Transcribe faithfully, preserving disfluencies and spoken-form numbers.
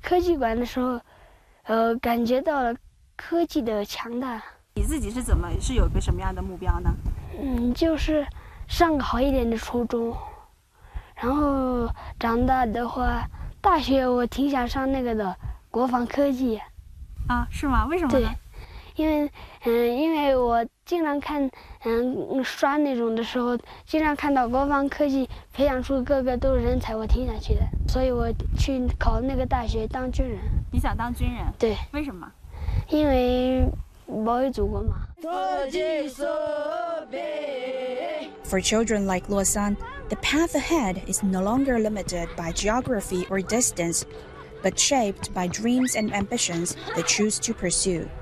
科技馆的时候，呃，感觉到了科技的强大。 你自己是怎么是有一个什么样的目标呢？ 嗯，就是上个好一点的初中，然后长大的话，大学我挺想上那个的国防科技。 啊，是吗？为什么呢？ 对，因为嗯，因为我经常看嗯刷那种的时候，经常看到国防科技培养出个个都是人才，我挺想去的，所以我去考那个大学当军人。 你想当军人？ 对， 为什么？ 因为保卫祖国嘛。 For children like Luo San, the path ahead is no longer limited by geography or distance, but shaped by dreams and ambitions they choose to pursue.